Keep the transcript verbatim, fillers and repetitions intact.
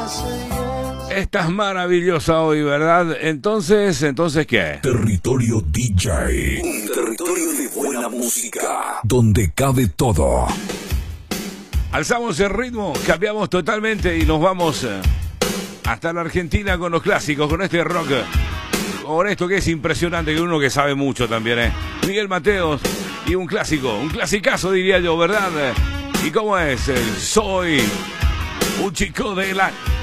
Estás maravillosa hoy, ¿verdad? Entonces, ¿entonces qué? Territorio D J. Un territorio de buena música, donde cabe todo. Alzamos el ritmo, cambiamos totalmente y nos vamos hasta la Argentina con los clásicos, con este rock, con esto que es impresionante, que uno que sabe mucho también, ¿eh? Miguel Mateos y un clásico, un clasicazo diría yo, ¿verdad? ¿Y cómo es? Soy un chico de la